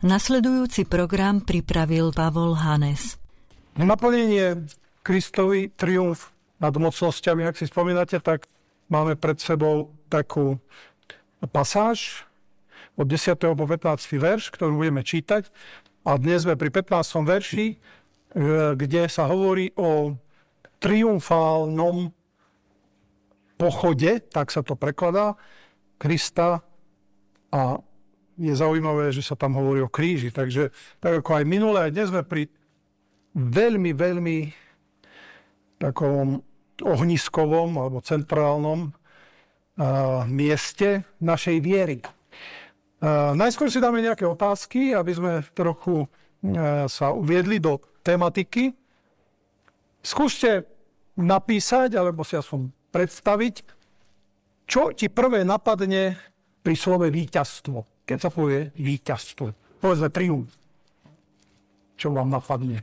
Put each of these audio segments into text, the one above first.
Nasledujúci program pripravil Pavol Hanes. Naplnenie Kristovi triumf nad mocnosťami, ak si spomínate, tak máme pred sebou takú pasáž od 10. po 15. verš, ktorú budeme čítať. A dnes sme pri 15. verši, kde sa hovorí o triumfálnom pochode, tak sa to prekladá, Krista, a je zaujímavé, že sa tam hovorí o kríži. Takže tak ako aj minulé, dnes sme pri veľmi, veľmi takom ohniskovom alebo centrálnom mieste našej viery. Najskôr si dáme nejaké otázky, aby sme trochu sa uviedli do tematiky. Skúste napísať, alebo si aspoň predstaviť, čo ti prvé napadne pri slove víťazstvo. Keď sa povie víťazstvo, povedzme triumf. Čo vám napadne?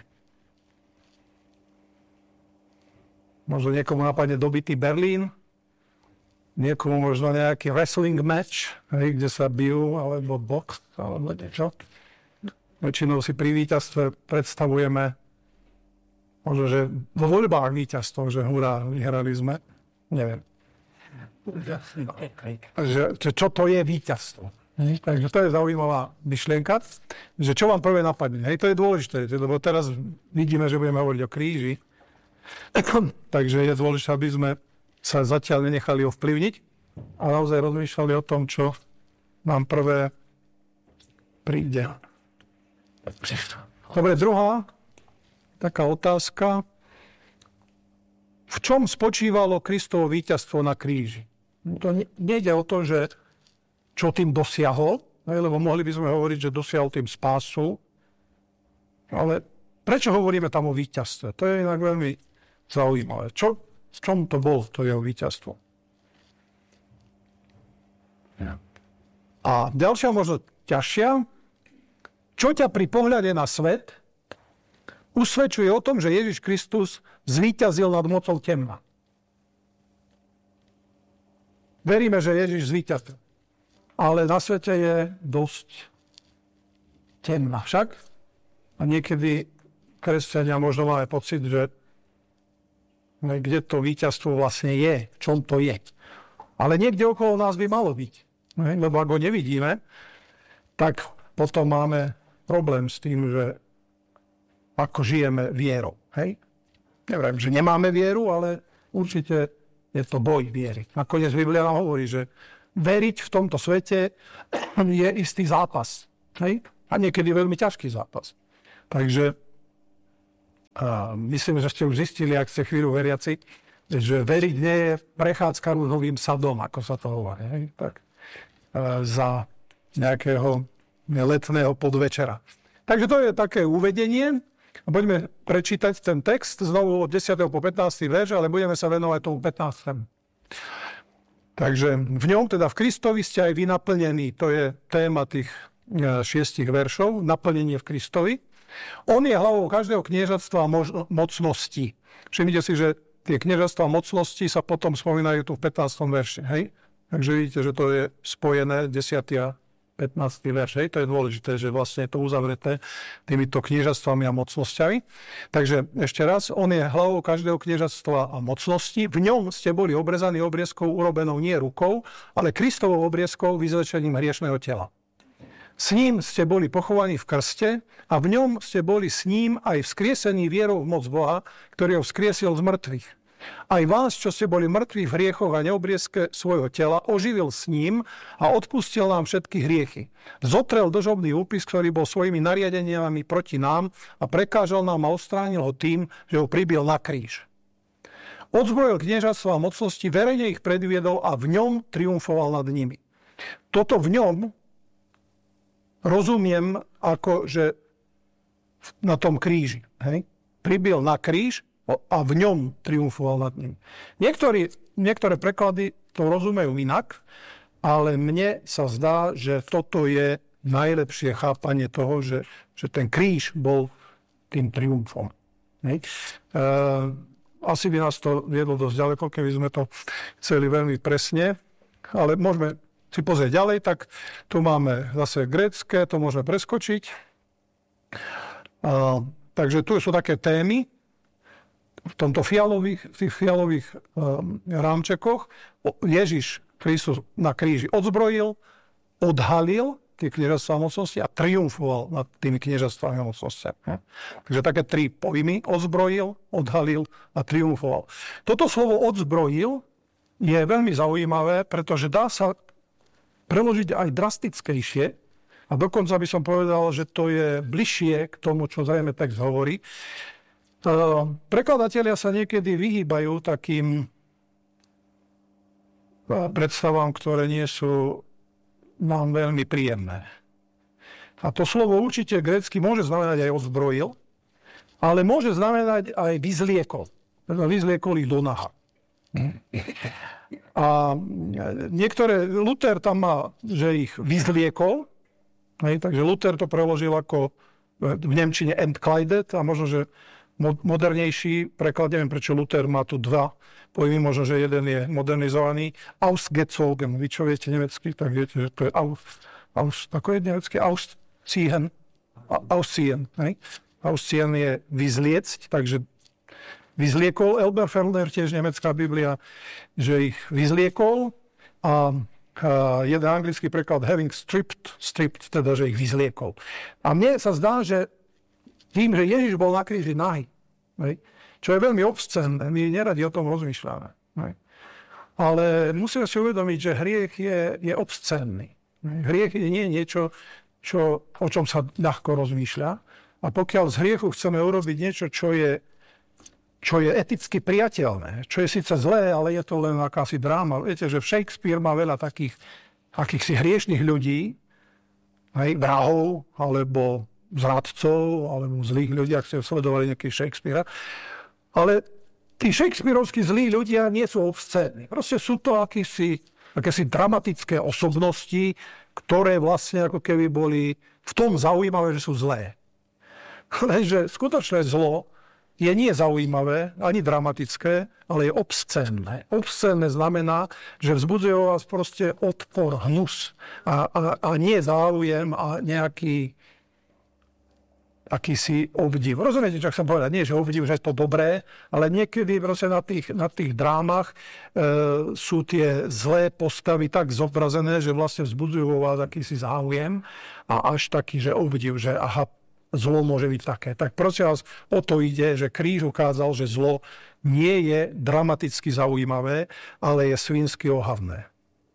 Možno niekomu napadne dobitý Berlín, niekomu možno nejaký wrestling match, kde sa bijú, alebo box, alebo niečo. Väčšinou si pri víťazstve predstavujeme možno, že vo voľbách víťazstvo, že hurá, vyhrali sme. Neviem. Čo to je víťazstvo? Takže to je zaujímavá myšlienka, že čo vám prvé napadne. To je dôležité, lebo teraz vidíme, že budeme hovoriť o kríži. Takže je dôležité, aby sme sa zatiaľ nenechali ovplyvniť a naozaj rozmýšľali o tom, čo nám prvé príde. Dobre, druhá taká otázka. V čom spočívalo Kristovo víťazstvo na kríži? To nejde o to, že čo tým dosiahol, lebo mohli by sme hovoriť, že dosiahol tým spásu, ale prečo hovoríme tam o víťazstve? To je inak veľmi zaujímavé. V čom to bol, to jeho víťazstvo? A ďalšia, možno ťažšia, čo ťa pri pohľade na svet usvedčuje o tom, že Ježiš Kristus zvíťazil nad mocou temna? Veríme, že Ježiš zvíťazil. Ale na svete je dosť temná však. A niekedy kresťania možno máme pocit, že kde to víťazstvo vlastne je, v čom to je. Ale niekde okolo nás by malo byť. Lebo ak ho nevidíme, tak potom máme problém s tým, že ako žijeme vierou. Hej? Neviem, že nemáme vieru, ale určite je to boj viery. Nakoniec Biblia nám hovorí, že veriť v tomto svete je istý zápas. Hej? A niekedy veľmi ťažký zápas. Takže myslím, že ste už zistili, ak ste chvíľu veriaci, že veriť nie je prechádzka rúžovým sadom, ako sa to hovorí. Hej? Tak, za nejakého letného podvečera. Takže to je také uvedenie. Poďme prečítať ten text znovu od 10. po 15. verš, ale budeme sa venovať tomu 15. Takže v ňom, teda v Kristovi, ste aj vy naplnení. To je téma tých 6 veršov, naplnenie v Kristovi. On je hlavou každého kniežatstva a mocnosti. Všimnite si, že tie kniežatstva a mocnosti sa potom spomínajú tu v 15. verši. Hej? Takže vidíte, že to je spojené 10. a 15. verš. Hej? To je dôležité, že vlastne je to uzavreté týmito kniežatstvami a mocnosťami. Takže ešte raz, on je hlavou každého kniežatstva a mocnosti. V ňom ste boli obrezaní obriezkou urobenou nie rukou, ale Kristovou obriezkou vyzlečením hriešného tela. S ním ste boli pochovaní v krste a v ňom ste boli s ním aj vzkriesení vierou v moc Boha, ktorý ho vzkriesil z mŕtvych. Aj vás, čo ste boli mŕtvi v hriechoch a neobriezke svojho tela, oživil s ním a odpustil nám všetky hriechy. Zotrel dožobný úpis, ktorý bol svojimi nariadeniami proti nám a prekážal nám a odstránil ho tým, že ho pribil na kríž. Odzbrojil kniežatstva a mocnosti, verejne ich predviedol a v ňom triumfoval nad nimi. Toto v ňom rozumiem ako, že na tom kríži. Hej? Pribil na kríž a v ňom triumfoval nad ním. Niektoré preklady to rozumejú inak, ale mne sa zdá, že toto je najlepšie chápanie toho, že ten kríž bol tým triumfom. Asi by nás to viedlo dosť ďaleko, keby sme to chceli veľmi presne, ale môžeme si pozrieť ďalej, tak tu máme zase grécke, to môžeme preskočiť. Takže tu sú také témy v tých fialových rámčekoch. Ježiš Kristus na kríži odzbrojil, odhalil tie kniežatstvá mocnosti a triumfoval nad tými kniežatstvami mocnosti. Takže také 3 pojmy: odzbrojil, odhalil a triumfoval. Toto slovo odzbrojil je veľmi zaujímavé, pretože dá sa preložiť aj drastickejšie a dokonca by som povedal, že to je bližšie k tomu, čo zrejme text hovorí. Prekladatelia sa niekedy vyhýbajú takým predstavám, ktoré nie sú nám veľmi príjemné. A to slovo určite grécky môže znamenať aj odzbrojil, ale môže znamenať aj vyzliekol. Vyzliekol ich do naha. A niektoré, Luther tam má, že ich vyzliekol, takže Luther to preložil ako v nemčine entkleidet a možno, že modernejší preklad, neviem prečo Luther má tu 2 pojmy, možno, že jeden je modernizovaný, ausgezogen. Vy čo viete nemecky, tak viete, že to je ako je nemecky? Ausziehen. Ausziehen je vyzliecť, takže vyzliekol. Elberfelder, tiež nemecká Biblia, že ich vyzliekol a jeden anglický preklad having stripped, teda, že ich vyzliekol. A mne sa zdá, že tým, že Ježiš bol na kríži nahý, čo je veľmi obscenné, my neradi o tom rozmýšľame. Ale musíme si uvedomiť, že hriech je obscenný. Hriech nie je niečo, o čom sa ľahko rozmýšľa. A pokiaľ z hriechu chceme urobiť niečo, čo je eticky priateľné, čo je síce zlé, ale je to len akási dráma. Viete, že Shakespeare má veľa takých akýchsi hriešných ľudí, vrahov, alebo zradcov, alebo zlých ľudí, ak ste sledovali nejaký Shakespearea. Ale tí shakespearovskí zlí ľudia nie sú obscénni. Proste sú to akési dramatické osobnosti, ktoré vlastne ako keby boli v tom zaujímavé, že sú zlé. Lenže skutočné zlo je nie zaujímavé, ani dramatické, ale je obscénne. Obscénne znamená, že vzbudzuje o vás proste odpor, hnus a nie záujem a nejaký akýsi obdiv. Rozumiete, čo chcem povedať? Nie, že obdiv, že je to dobré, ale niekedy proste na tých drámach sú tie zlé postavy tak zobrazené, že vlastne vzbudzujú vo vás akýsi záujem a až taký, že obdiv, že aha, zlo môže byť také. Tak prosím vás, o to ide, že kríž ukázal, že zlo nie je dramaticky zaujímavé, ale je svinsky ohavné.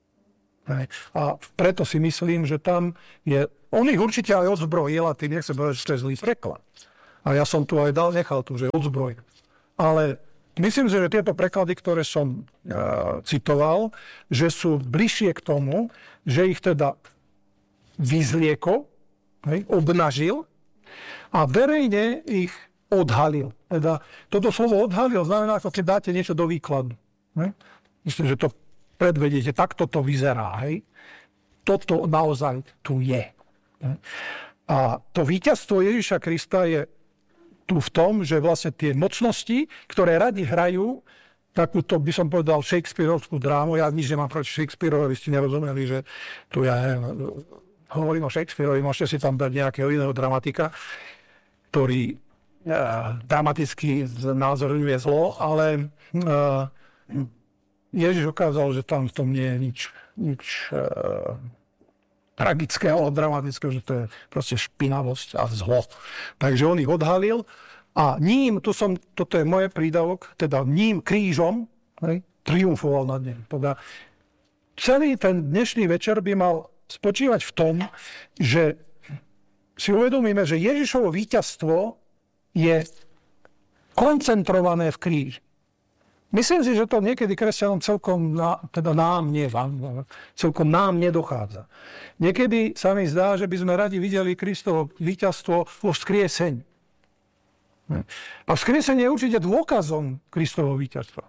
A preto si myslím, že tam je... On ich určite aj odzbrojil a tým nechcem povedať, že to je zlý preklad. A ja som tu aj nechal tu, že odzbrojil. Ale myslím si, že tieto preklady, ktoré som citoval, že sú bližšie k tomu, že ich teda vyzliekol, obnažil a verejne ich odhalil. Teda, toto slovo odhalil znamená, ako keď dáte niečo do výkladu. Myslím, že to predvedete, takto to vyzerá. Toto naozaj tu je. A to víťazstvo Ježiša Krista je tu v tom, že vlastne tie mocnosti, ktoré radi hrajú, takúto by som povedal Shakespearovskú drámu, ja nič nemám proti Shakespearovi, vy ste nerozumeli, že tu ja hovorím o Shakespearovi, môžete si tam dať nejakého iného dramatika, ktorý dramaticky znázorňuje zlo, ale Ježiš ukázal, že tam v tom nie je nič tragického, dramatického, že to je proste špinavosť a zlo. Takže on ich odhalil a ním, toto je moje prídavok, teda ním krížom triumfoval nad ním. Teda celý ten dnešný večer by mal spočívať v tom, že si uvedomíme, že Ježišovo víťazstvo je koncentrované v kríži. Myslím si, že to niekedy kresťanom celkom nám nedochádza. Niekedy sa mi zdá, že by sme radi videli Kristovo víťazstvo vo vzkriesení. A vzkriesenie je určite dôkazom Kristovho víťazstva.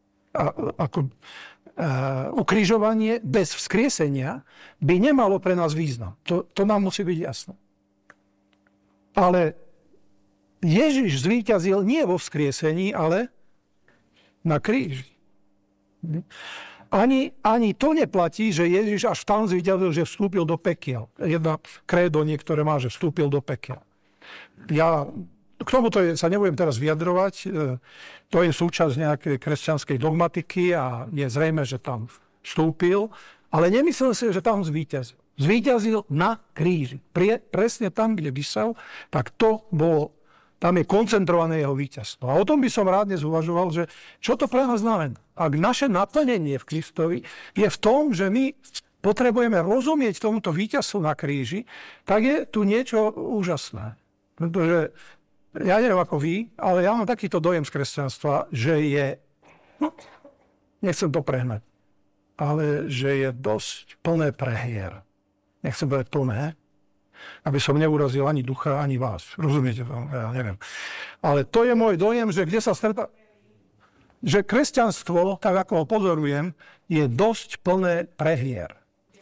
Ukrižovanie bez vzkriesenia by nemalo pre nás význam. To nám musí byť jasné. Ale Ježiš zvíťazil nie vo vzkriesení, ale na kríži. Ani to neplatí, že Ježiš až tam zvíťazil, že vstúpil do pekiel. Jedna krédo niektoré má, že vstúpil do pekiel. Ja k tomuto sa nebudem teraz vyjadrovať. To je súčasť nejakej kresťanskej dogmatiky a je zrejme, že tam vstúpil, ale nemyslel si, že tam zvíťazil. Zvíťazil na kríži. Presne tam, kde visel, tak to bolo, tam je koncentrované jeho víťazstvo. A o tom by som rád dnes uvažoval, že čo to pre nás znamená. Ak naše naplnenie v Kristovi je v tom, že my potrebujeme rozumieť tomuto víťazstvu na kríži, tak je tu niečo úžasné. Pretože ja neviem ako vy, ale ja mám takýto dojem z kresťanstva, že je, nechcem to prehnať, ale že je dosť plné prehier. Nechcem povedať plné, aby som neurazil ani ducha, ani vás. Rozumiete to? Ja neviem. Ale to je môj dojem, že kde sa stretá, že kresťanstvo, tak ako ho pozorujem, je dosť plné prehier.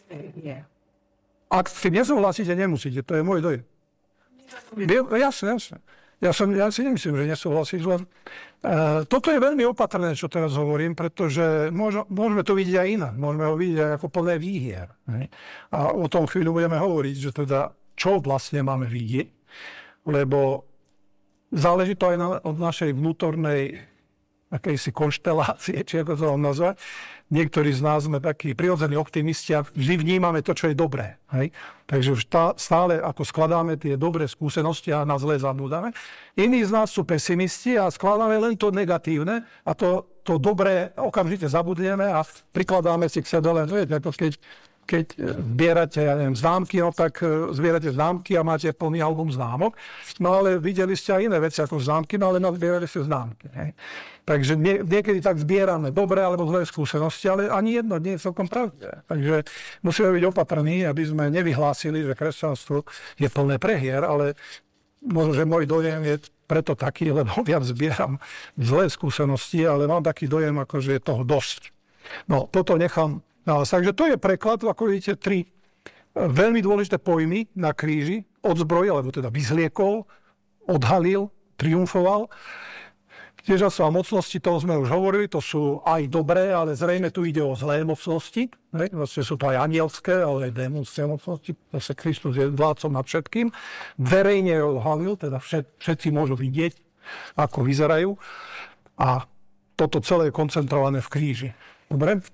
Ak si nesúhlasíte, nemusíte. To je môj dojem. Jasne. Ja si nemyslím, že nesúhlasíš, len toto je veľmi opatrné, čo teraz hovorím, pretože môžeme to vidieť aj inak. Môžeme ho vidieť aj ako plné výhier. Ne? A o tom chvíľu budeme hovoriť, že teda čo vlastne máme vidieť, lebo záleží to aj od našej vnútornej akejsi konštelácie, či ako to mám nazvať. Niektorí z nás sme takí prirodzení optimisti a vždy vnímame to, čo je dobré. Hej? Takže už stále ako skladáme tie dobré skúsenosti a na zlé zabúdame. Iní z nás sú pesimisti a skladáme len to negatívne a to dobré okamžite zabudneme a prikladáme si k sebe len, ako keď zbierate, ja neviem, známky, no tak zbierate známky a máte plný album známok. No ale videli ste aj iné veci ako známky, no ale nazbierali ste známky. Hej. Takže niekedy tak zbierame dobré alebo zlé skúsenosti, ale ani jedno nie je celkom pravdivé. Takže musíme byť opatrní, aby sme nevyhlásili, že kresťanstvo je plné prehier, ale možno, že môj dojem je preto taký, lebo viac zbieram zlé skúsenosti, ale mám taký dojem, ako že je toho dosť. No, toto nechám. No, takže to je preklad, ako vidíte, 3 veľmi dôležité pojmy na kríži. Odzbrojil, alebo teda vyzliekol, odhalil, triumfoval. Kniežatstvo a mocnosti, toho sme už hovorili, to sú aj dobré, ale zrejme tu ide o zlé mocnosti. Vlastne sú to aj anielské, ale aj démonské mocnosti. Zase Kristus je vládcom nad všetkým. Verejne odhalil, teda všetci môžu vidieť, ako vyzerajú. A toto celé je koncentrované v kríži. Dobre?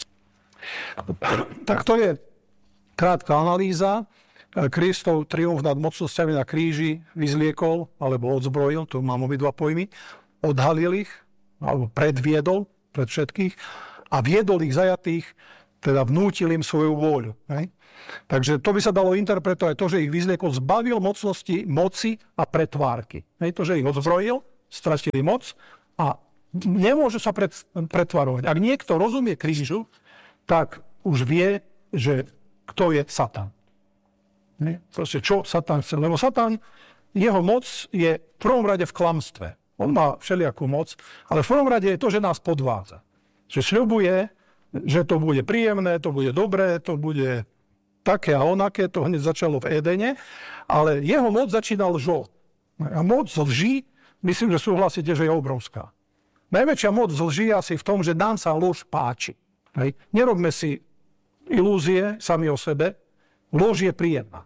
Tak to je krátka analýza. Kristov triumf nad mocnosťami na kríži vyzliekol, alebo odzbrojil, tu mám obidva pojmy, odhalil ich, alebo predviedol pred všetkých a viedol ich zajatých, teda vnútil im svoju vôľu. Hej? Takže to by sa dalo interpretovať to, že ich vyzliekol, zbavil mocnosti, moci a pretvárky. Hej? To, že ich odzbrojil, stratili moc a nemôže sa pretvarovať. Ak niekto rozumie krížu, tak už vie, že kto je Satan. Proste čo Satan chce. Lebo Satan, jeho moc je v prvom rade v klamstve. On má všelijakú moc, ale v prvom rade je to, že nás podvádza. Že sľubuje, že to bude príjemné, to bude dobré, to bude také a onaké, to hneď začalo v Edene, ale jeho moc začína lžou. A moc lží, myslím, že súhlasíte, že je obrovská. Najväčšia moc lží asi v tom, že nám sa lož páči. Hej. Nerobme si ilúzie sami o sebe. Lož je príjemná.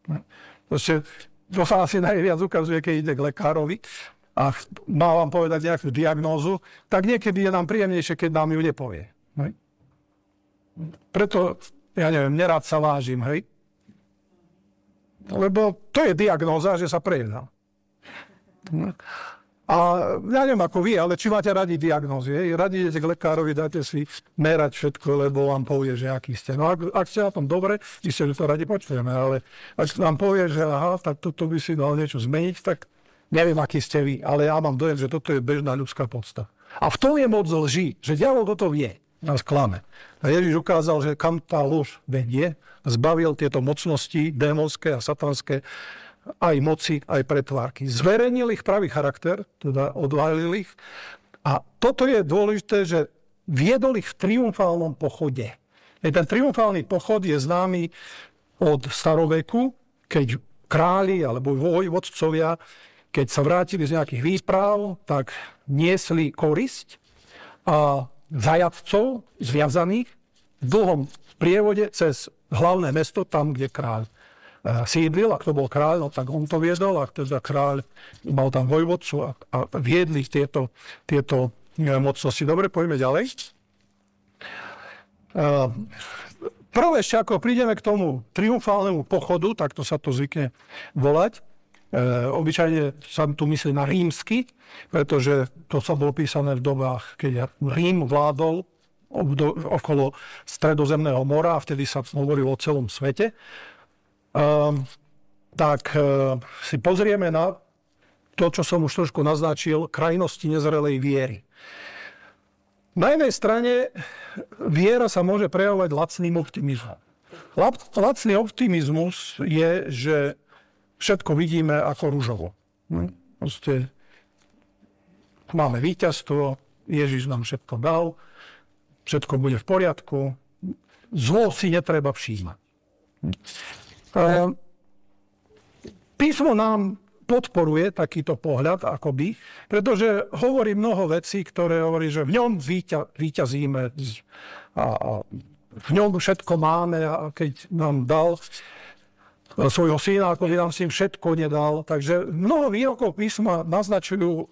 To sa asi najviac ukazuje, keď ide k lekárovi a má vám povedať nejakú diagnózu, tak niekedy je nám príjemnejšie, keď nám ju nepovie. Hej. Preto, ja neviem, nerád sa vážim, hej. Lebo to je diagnóza, že sa prejednal. A ja neviem ako vy, ale či máte radi diagnózy. Radi idete k lekárovi, dáte si merať všetko, lebo vám povie, že aký ste. No ak ste na tom dobre, isté, že to radi počujeme, ale ak vám povie, že aha, tak toto by si dal niečo zmeniť, tak neviem, aký ste vy, ale ja mám dojem, že toto je bežná ľudská podstata. A v tom je moc lží, že diabol toto vie, nás klame. A Ježiš ukázal, že kam tá lož vedie, zbavil tieto mocnosti démonské a satanské, aj moci, aj pretvárky. Zverejnil ich pravý charakter, teda odvalil ich. A toto je dôležité, že viedol ich v triumfálnom pochode. Ten triumfálny pochod je známy od staroveku, keď králi alebo vojvodcovia, keď sa vrátili z nejakých výprav, tak niesli korisť a zajatcov zviazaných v dlhom prievode cez hlavné mesto, tam, kde kráľ sídlil, a kto bol kráľ, no tak on to viedol, a teda kráľ mal tam vojvodcu a viedli tieto mocnosti. Dobre, poďme ďalej. Prvé ešte, ako prídeme k tomu triumfálnemu pochodu, tak to sa to zvykne volať, obyčajne sa tu myslí na rímsky, pretože to sa bolo písané v dobách, keď Rím vládol okolo Stredozemného mora, a vtedy sa hovorilo o celom svete. Tak si pozrieme na to, čo som už trošku naznačil, krajnosti nezrelej viery. Na jednej strane viera sa môže prejavovať lacným optimizmom. Lacný optimizmus je, že všetko vidíme ako ružovo. Proste máme víťazstvo, Ježiš nám všetko dal, všetko bude v poriadku, zlo si netreba všímať. Písmo nám podporuje takýto pohľad, akoby, pretože hovorí mnoho vecí, ktoré hovorí, že v ňom víťazíme a v ňom všetko máme, a keď nám dal svojho syna, ako by nám s tým všetko nedal. Takže mnoho výrokov písma naznačujú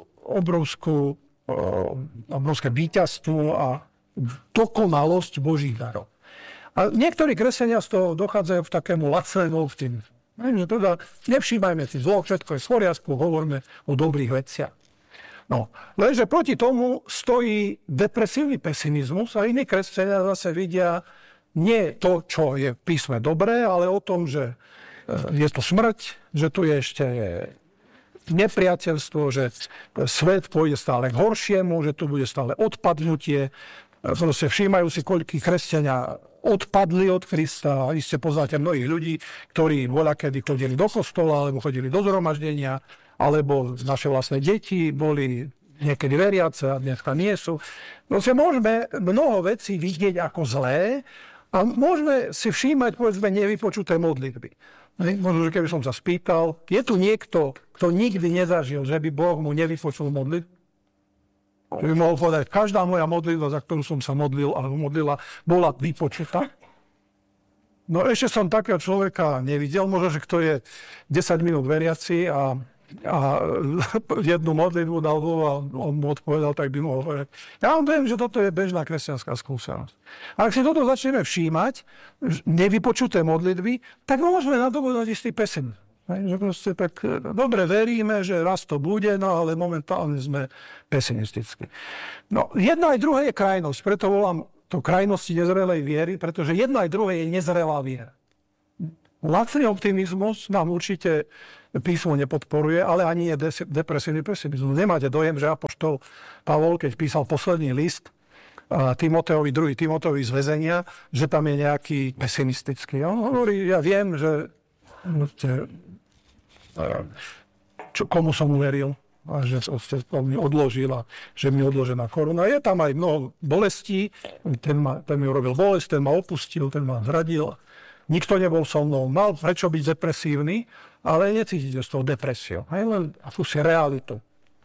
obrovské víťazstvo a dokonalosť Božích darov. A niektorí kresťania z toho dochádzajú v takému lacnému optimizmu. Teda nevšímajme si zlo, všetko je v poriadku, hovoríme o dobrých veciach. No, lenže proti tomu stojí depresívny pesimizmus a iní kresťania zase vidia nie to, čo je v písme dobré, ale o tom, že je to smrť, že tu je ešte nepriateľstvo, že svet pôjde stále k horšiemu, že tu bude stále odpadnutie. Proste všímajú si, koľkí kresťania odpadli od Krista. Iste poznáte mnohých ľudí, ktorí voľakedy chodili do kostola, alebo chodili do zhromaždenia, alebo naše vlastné deti boli niekedy veriace a dneska nie sú. Proste môžeme mnoho vecí vidieť ako zlé a môžeme si všímať, povedzme, nevypočuté modlitby. Možno, že keby som sa spýtal, je tu niekto, kto nikdy nezažil, že by Boh mu nevypočul modlitbu? Že by mohol povedať, každá moja modlitba, za ktorú som sa modlil alebo modlila, bola vypočutá. No ešte som takého človeka nevidel, možno, že kto je 10 minút veriaci a jednu modlitbu dal Bohu a on mu odpovedal, tak by mohol povedať. Ja vám viem, že toto je bežná kresťanská skúsenosť. A ak si toto začneme všímať, nevypočuté modlitby, tak môžeme nadobudnúť istý pesimizmus. Že proste tak dobre veríme, že raz to bude, no ale momentálne sme pesimistickí. No, jedna aj druhé je krajnosť, preto volám to krajnosti nezrelej viery, pretože jedna aj druhé je nezrelá viera. Lacný optimizmus nám určite písmo nepodporuje, ale ani je depresívny pesimizmus. Nemáte dojem, že apoštol Pavol, keď písal posledný list Timoteovi, druhý Timoteovi z väzenia, že tam je nejaký pesimistický. On hovorí, ja viem, že komu som uveril a že to mi odložil a že mi odložená koruna. Je tam aj mnoho bolestí, ten mi urobil bolesť, ten ma opustil, ten ma zradil. Nikto nebol so mnou, mal prečo byť depresívny, ale necítite z toho depresiu. Len akúsi realitu.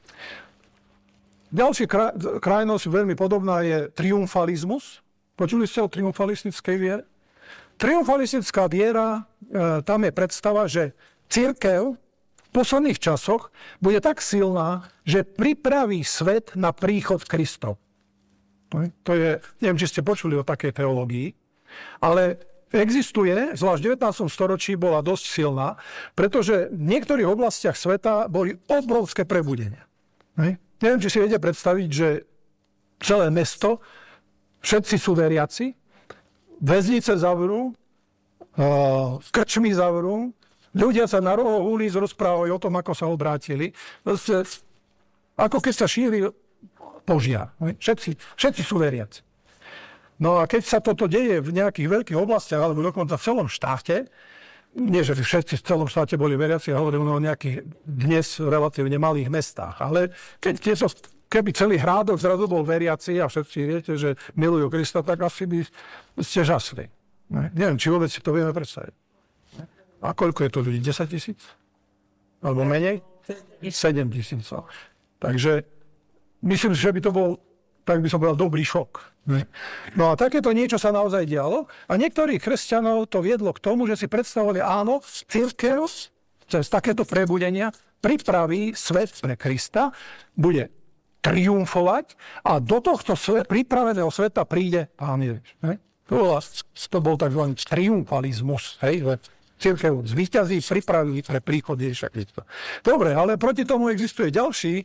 Ďalšia krajnosť veľmi podobná je triumfalizmus. Počuli ste o triumfalistickej viere? Triumfalistická viera, tam je predstava, že cirkev v posledných časoch bude tak silná, že pripraví svet na príchod Kristov. To je, neviem, či ste počuli o takej teológii, ale existuje, zvlášť v 19. storočí bola dosť silná, pretože v niektorých oblastiach sveta boli obrovské prebudenia. Neviem, či si viete predstaviť, že celé mesto, všetci sú veriaci, väznice zavrú, krčmy zavrú, ľudia sa na rohoch ulic rozprávajú o tom, ako sa obrátili. Ako keď sa šíri požiar. Všetci sú veriaci. No a keď sa toto deje v nejakých veľkých oblastiach, alebo dokonca v celom štáte, nie, že všetci v celom štáte boli veriaci, ja hovorím o nejakých dnes relatívne malých mestách, ale keby celý Hrádok zrazu bol veriaci a všetci viete, že milujú Krista, tak asi by ste žasli. Neviem, či vôbec si to vieme predstaviť. A koľko je to ľudí? 10 000? Alebo menej? 7 000. Takže myslím, že by to bol tak by som povedal dobrý šok. No a takéto niečo sa naozaj dialo a niektorých kresťanov to viedlo k tomu, že si predstavovali, áno, cirkev cez takéto prebudenia pripraví svet pre Krista, bude triumfovať a do tohto pripraveného sveta príde Pán Ježiš. To bol tzv. Triumfalizmus. Cirkev zvíťazí, pripraví pre príchod Ježiša Krista. Dobre, ale proti tomu existuje ďalší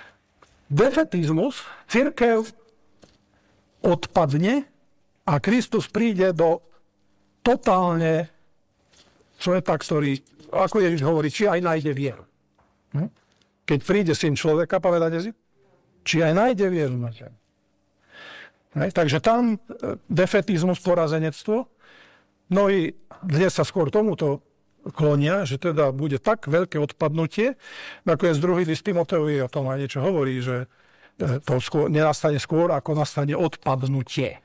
defetizmus. Cirkev odpadne a Kristus príde do totálne sveta, ktorý, ako Ježiš hovorí, či aj nájde vieru. Keď príde Syn človeka, povedáte si, či aj nájde vieru na zemi. Takže tam defetizmus, porazenectvo. No i dnes sa skôr tomuto klonia, že teda bude tak veľké odpadnutie, nakoniec druhý list Timoteovi o tom aj niečo hovorí, že to nenastane skôr, ako nastane odpadnutie.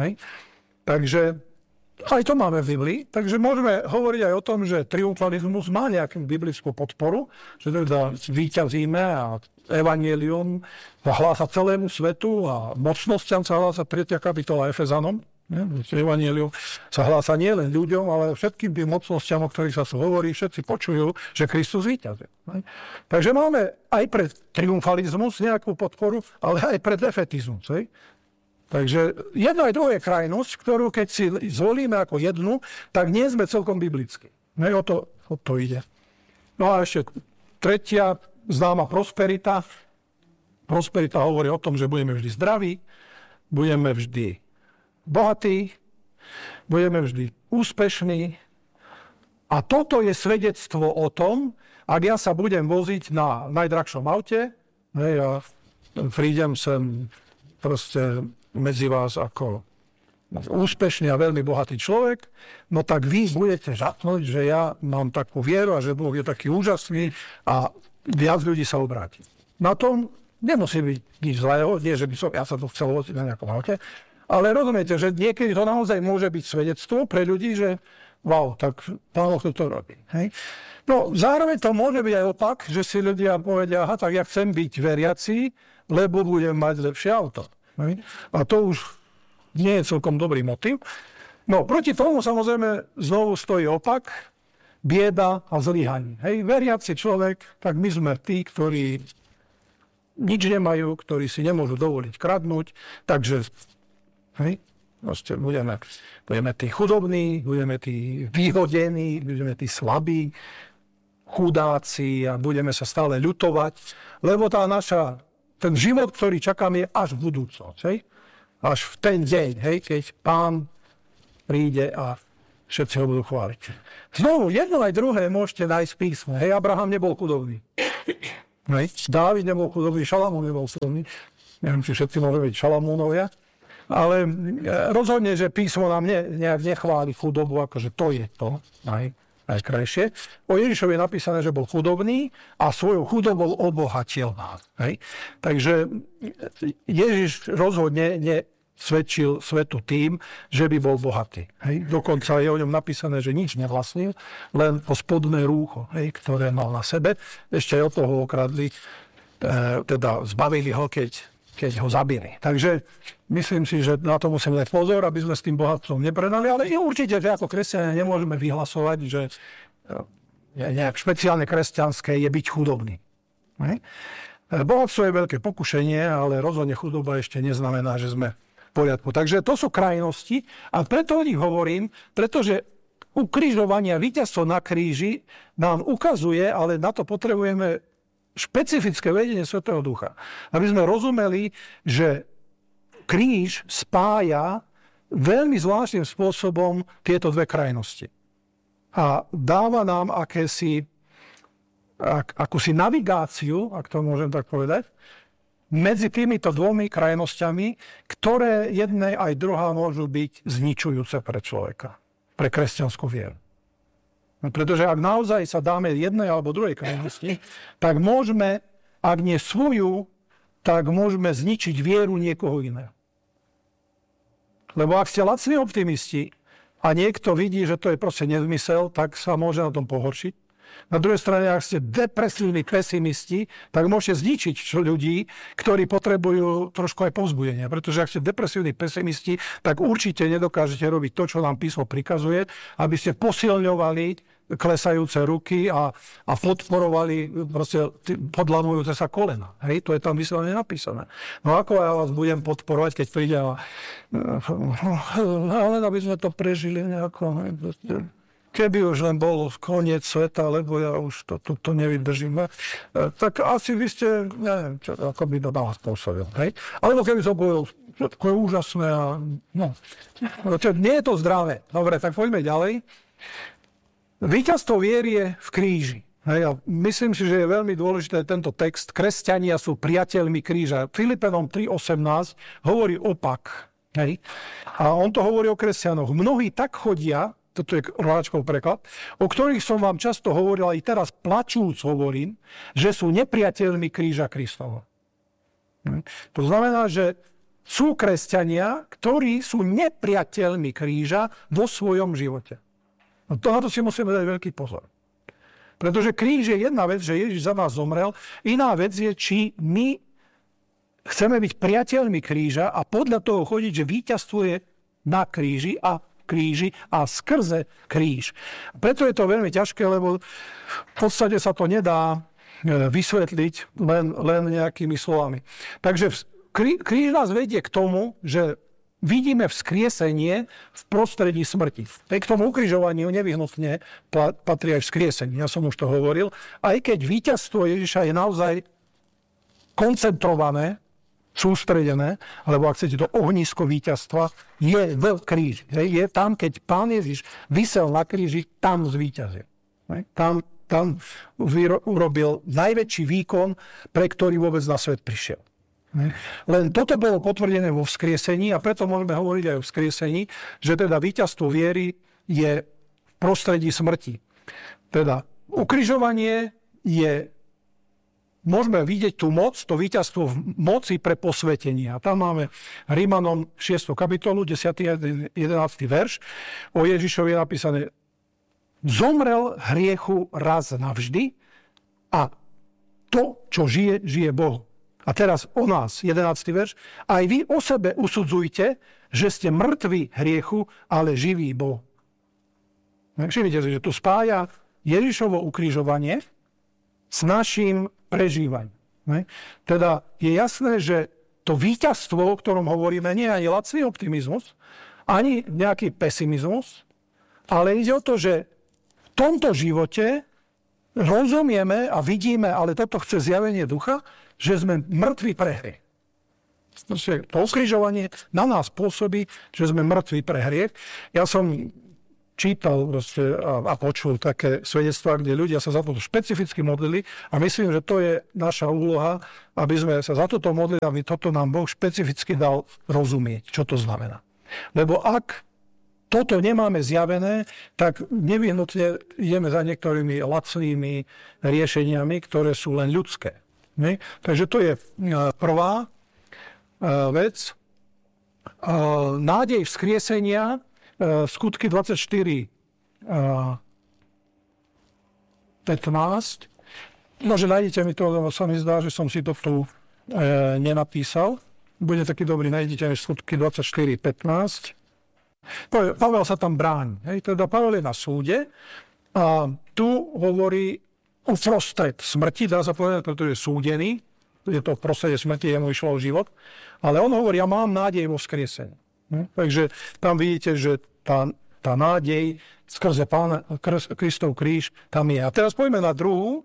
Takže aj to máme v Biblii, takže môžeme hovoriť aj o tom, že triumfalizmus má nejakú biblickú podporu, že teda víťazíme a evanjelium sa hlása celému svetu a mocnostiam sa hlása 3. kapitola Efezanom. Evanjelium sa hlása nielen ľuďom, ale všetkým tým mocnostiam, o ktorých sa tu hovorí, všetci počujú, že Kristus víťazil. Takže máme aj pre triumfalizmus nejakú podporu, ale aj pre defetizmus. Takže jedno aj druhé krajnosť, ktorú keď si zvolíme ako jednu, tak nie sme celkom biblickí. O to ide. No a ešte tretia známa prosperita. Prosperita hovorí o tom, že budeme vždy zdraví, budeme vždy bohatí, budeme vždy úspešní. A toto je svedectvo o tom, ak ja sa budem voziť na najdrahšom aute, ja prídem sem proste medzi vás ako úspešný a veľmi bohatý človek, no tak vy budete žatnúť, že ja mám takú vieru a že Boh je taký úžasný a viac ľudí sa obráti. Na tom nemusí byť nič zlého, nie, že by som ja sa to chcel voziť na nejakom aute, ale rozumiete, že niekedy to naozaj môže byť svedectvo pre ľudí, že wow, tak Pán Boh to robí. Hej? No, zároveň to môže byť aj opak, že si ľudia povedia, aha, tak ja chcem byť veriaci, lebo budem mať lepšie auto. A to už nie je celkom dobrý motiv. No, proti tomu samozrejme znovu stojí opak, bieda a zlyhanie. Hej, veriaci človek, tak my sme tí, ktorí nič nemajú, ktorí si nemôžu dovoliť kradnúť, takže budeme tí chudobní, budeme tí vyhodení, budeme tí slabí, chudáci a budeme sa stále ľutovať, lebo ten život, ktorý čakáme, je až v budúcnosť. Až v ten deň, keď Pán príde a všetci ho budú chváliť. Znovu, jedno aj druhé môžete nájsť písmo. Abraham nebol chudobný. Dávid nebol chudobný, Šalamún nebol chudobný. Neviem, či všetci môžu byť Šalamúnovia. Ale rozhodne, že písmo nám nejak nechváli chudobu, akože to je to najkrajšie. O Ježišovi je napísané, že bol chudobný a svojou chudobou obohatil nás. Takže Ježiš rozhodne nesvedčil svetu tým, že by bol bohatý. Dokonca je o ňom napísané, že nič nevlastnil, len to spodné rúcho, ktoré mal na sebe. Ešte aj od toho okradli, teda zbavili ho, keď ho zabili. Takže myslím si, že na to musíme dať pozor, aby sme s tým bohatstvom nepredali, ale určite, že ako kresťania nemôžeme vyhlasovať, že nejak špeciálne kresťanské je byť chudobný. Bohatstvo je veľké pokušenie, ale rozhodne chudoba ešte neznamená, že sme v poriadku. Takže to sú krajnosti a preto o nich hovorím, pretože ukrižovanie, víťazstvo na kríži nám ukazuje, ale na to potrebujeme špecifické vedenie Svätého Ducha. Aby sme rozumeli, že kríž spája veľmi zvláštnym spôsobom tieto dve krajnosti. A dáva nám akúsi navigáciu, ak to môžem tak povedať, medzi týmito dvomi krajnosťami, ktoré jednej aj druhá môžu byť zničujúce pre človeka, pre kresťanskú vieru. Pretože ak naozaj sa dáme jednej alebo druhej krajnosti, tak môžeme, ak nie svoju, tak môžeme zničiť vieru niekoho iného. Lebo ak ste lacní optimisti a niekto vidí, že to je proste nezmysel, tak sa môže na tom pohoršiť. Na druhej strane, ak ste depresívni pesimisti, tak môžete zničiť ľudí, ktorí potrebujú trošku aj povzbudenia. Pretože ak ste depresívni pesimisti, tak určite nedokážete robiť to, čo nám písmo prikazuje, aby ste posilňovali klesajúce ruky a podporovali proste podlamujúce sa kolena. Hej, to je tam vyslovene napísané. No ako ja vás budem podporovať, keď príde ale aby sme to prežili nejako. Keby už len bol koniec sveta, lebo ja už to nevydržím, tak asi vy ste, neviem, čo, ako by to na vás pôsobil. Hej? Alebo keby som povedal, že to je úžasné a no. Nie je to zdravé. Dobre, tak poďme ďalej. Víťazstvo viery je v kríži. Hej, a myslím si, že je veľmi dôležité tento text. Kresťania sú priateľmi kríža. Filipenom 3.18 hovorí opak. Hej. A on to hovorí o kresťanoch. Mnohí tak chodia, toto je roháčkov preklad, o ktorých som vám často hovoril, aj teraz plačúc hovorím, že sú nepriateľmi kríža Kristovho. To znamená, že sú kresťania, ktorí sú nepriateľmi kríža vo svojom živote. No to na to si musíme dať veľký pozor. Pretože kríž je jedna vec, že Ježiš za nás zomrel, iná vec je, či my chceme byť priateľmi kríža a podľa toho chodiť, že víťazstvuje na kríži a skrze kríž. Preto je to veľmi ťažké, lebo v podstate sa to nedá vysvetliť len nejakými slovami. Takže kríž nás vedie k tomu, že vidíme vzkriesenie v prostredí smrti. K tomu ukrižovaniu nevyhnutne patrí aj vzkriesenie. Ja som už to hovoril. Aj keď víťazstvo Ježiša je naozaj koncentrované, sústredené, alebo ak chcete, to ohnisko víťazstva je v kríži. Je tam, keď Pán Ježiš visel na kríži, tam zvíťazil. Tam urobil najväčší výkon, pre ktorý vôbec na svet prišiel. Len toto bolo potvrdené vo vzkriesení a preto môžeme hovoriť aj o vzkriesení, že teda víťazstvo viery je v prostredí smrti. Teda ukrižovanie je. Môžeme vidieť tú moc, to víťazstvo v moci pre posvetenie. A tam máme Rímanom 6. kapitolu, 10. a 11. verš. O Ježišovi je napísané: zomrel hriechu raz navždy a to, čo žije, žije Bohu. A teraz o nás, 11. verš. Aj vy o sebe usudzujte, že ste mŕtvi hriechu, ale živí Bohu. Všimnite si, že tu spája Ježišovo ukrižovanie s naším prežívaním. Teda je jasné, že to víťazstvo, o ktorom hovoríme, nie je ani lacný optimizmus, ani nejaký pesimizmus, ale ide o to, že v tomto živote rozumieme a vidíme, ale toto chce zjavenie ducha, že sme mŕtvi pre hriech. To ukrižovanie na nás pôsobí, že sme mŕtvi pre hriech. Ja som čítal a počul také svedectvá, kde ľudia sa za to špecificky modlili a myslím, že to je naša úloha, aby sme sa za toto modlili, aby toto nám Boh špecificky dal rozumieť, čo to znamená. Lebo ak toto nemáme zjavené, tak nevyhnutne ideme za niektorými lacnými riešeniami, ktoré sú len ľudské. Takže to je prvá vec. Nádej vzkriesenia, Skutky 24, 15. No, že nájdete mi to, lebo sa mi zdá, že som si to tu nenapísal. Bude taký dobrý, nájdete mi Skutky 24, 15. Pavel sa tam bráni. Teda Pavel je na súde a tu hovorí uprostred smrti, dá sa povedať, pretože je súdený. Je to v prostredí smrti, jemu išlo o život. Ale on hovorí, ja mám nádej vo vzkriesení. Takže tam vidíte, že tá nádej skrze Pána Kristov kríž tam je. A teraz poďme na druhú.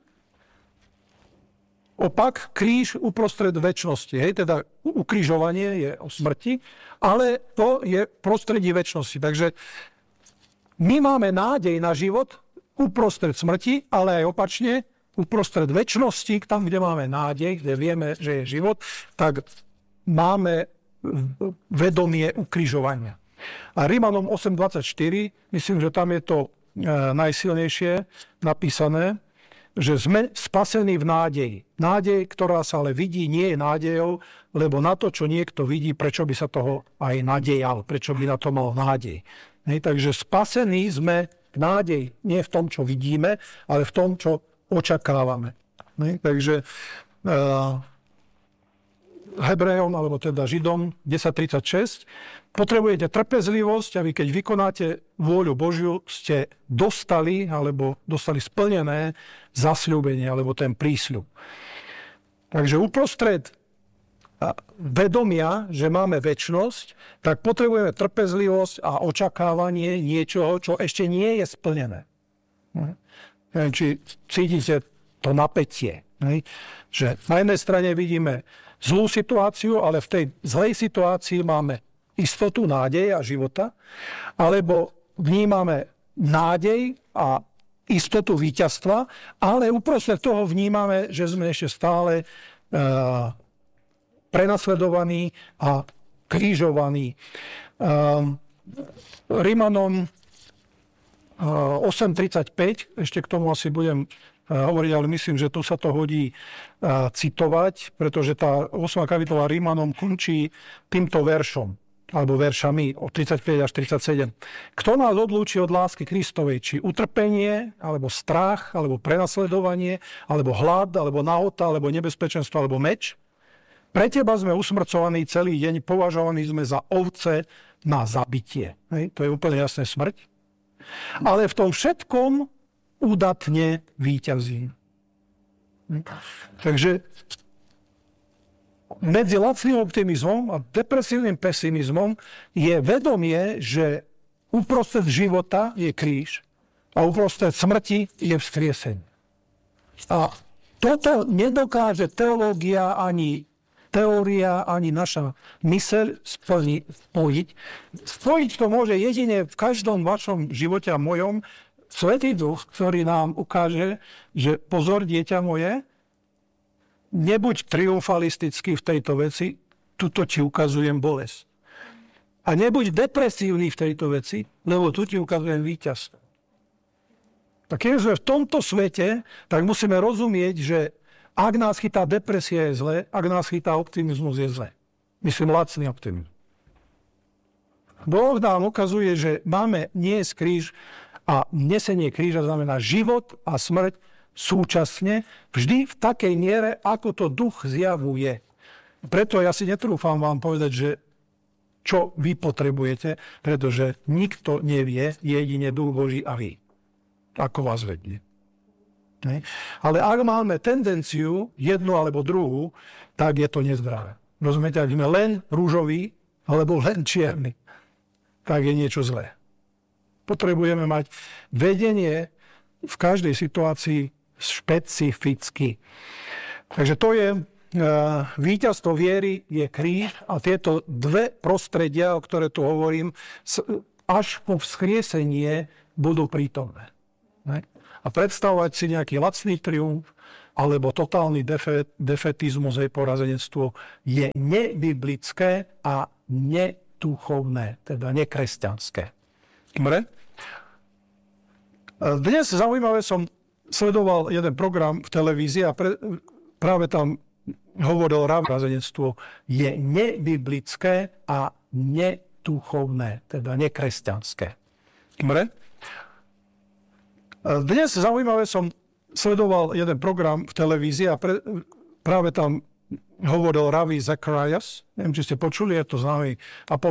Opak, kríž uprostred večnosti. Teda ukrižovanie je o smrti, ale to je prostredí večnosti. Takže my máme nádej na život uprostred smrti, ale aj opačne, uprostred večnosti, tam, kde máme nádej, kde vieme, že je život, tak máme vedomie ukrižovania. A Rímanom 8.24, myslím, že tam je to najsilnejšie napísané, že sme spasení v nádeji. Nádej, ktorá sa ale vidí, nie je nádejou, lebo na to, čo niekto vidí, prečo by sa toho aj nadejal, prečo by na to mal nádej. Takže spasení sme nádej nie v tom, čo vidíme, ale v tom, čo očakávame. Takže Hebrejom, alebo teda Židom 10.36, potrebujete trpezlivosť a vy keď vykonáte vôľu Božiu, ste dostali splnené zasľúbenie, alebo ten prísľub. Takže uprostred vedomia, že máme večnosť, tak potrebujeme trpezlivosť a očakávanie niečoho, čo ešte nie je splnené. Neviem, či cítite to napätie. Že na jednej strane vidíme zlú situáciu, ale v tej zlej situácii máme istotu, nádej a života, alebo vnímame nádej a istotu víťazstva, ale uprostred toho vnímame, že sme ešte stále prenasledovaní a krížovaní. Rimanom 8.35, ešte k tomu asi budem hovoriť, ale myslím, že tu sa to hodí citovať, pretože tá 8. kapitola Rimanom končí týmto veršom, alebo veršami od 35 až 37. Kto nás odlúči od lásky Kristovej, či utrpenie, alebo strach, alebo prenasledovanie, alebo hlad, alebo nahota, alebo nebezpečenstvo, alebo meč? Pre teba sme usmrcovaní celý deň, považovaní sme za ovce na zabitie. To je úplne jasné, smrť. Ale v tom všetkom údatne víťazí. Takže medzi lacným optimizmom a depresívnym pesimizmom je vedomie, že uprostred života je kríž a uprostred smrti je vzkriesenie. A toto nedokáže teológia ani teória, ani naša myseľ spojiť. Spojiť to môže jedine v každom vašom živote a mojom Svätý Duch, ktorý nám ukáže, že pozor, dieťa moje, nebuď triumfalistický v tejto veci, tuto ti ukazujem bolesť. A nebuď depresívny v tejto veci, lebo tu ti ukazujem víťazstvo. Tak keď sme v tomto svete, tak musíme rozumieť, že ak nás chytá depresia, je zle, ak nás chytá optimizmus, je zle. Myslím, lacný optimizmus. Boh nám ukazuje, že máme niesť kríž a nesenie kríža znamená život a smrť súčasne, vždy v takej miere, ako to duch zjavuje. Preto ja si netrúfam vám povedať, že čo vy potrebujete, pretože nikto nevie, jedine Duch Boží a vy. Ako vás vedie. Ale ak máme tendenciu, jednu alebo druhú, tak je to nezdravé. Rozumiete, ak sme len rúžoví, alebo len čierni, tak je niečo zlé. Potrebujeme mať vedenie v každej situácii špecificky. Takže to je víťazstvo viery, je kríž a tieto dve prostredia, o ktoré tu hovorím, až po vzkriesenie budú prítomné. A predstavovať si nejaký lacný triumf alebo totálny defetizmus aj porazenectvo je nebiblické a neduchovné, teda nekresťanské. Dobre? Dnes zaujímavé som sledoval jeden program v televízii a práve tam hovoril porazenectvo je nebiblické a neduchovné, teda nekresťanské. Dobre? Dnes zaujímavé som sledoval jeden program v televízii a práve tam hovoril Ravi Zacharias. Neviem, či ste počuli, je to známy